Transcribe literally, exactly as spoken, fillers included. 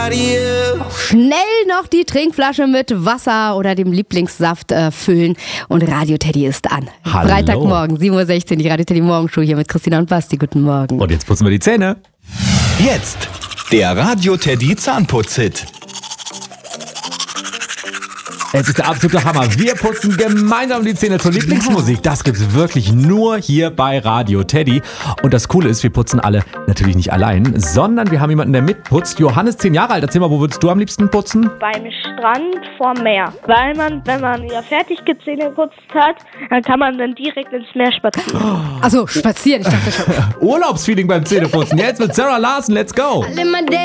Radio. Schnell noch die Trinkflasche mit Wasser oder dem Lieblingssaft äh, füllen und Radio Teddy ist an. Hallo. Freitagmorgen, sieben Uhr sechzehn, die Radio Teddy Morgenshow hier mit Christina und Basti. Guten Morgen. Und jetzt putzen wir die Zähne. Jetzt der Radio Teddy Zahnputz-Hit. Es ist der absolute Hammer. Wir putzen gemeinsam die Zähne zur Lieblingsmusik. Das gibt's wirklich nur hier bei Radio Teddy. Und das Coole ist, wir putzen alle natürlich nicht allein, sondern wir haben jemanden, der mitputzt. Johannes, zehn Jahre alt. Erzähl mal, wo würdest du am liebsten putzen? Beim Strand vorm Meer. Weil man, wenn man ja fertig Zähne geputzt hat, dann kann man dann direkt ins Meer spazieren. Achso, spazieren, ich dachte schon. Urlaubsfeeling beim Zähneputzen. Jetzt mit Sarah Larsen. Let's go.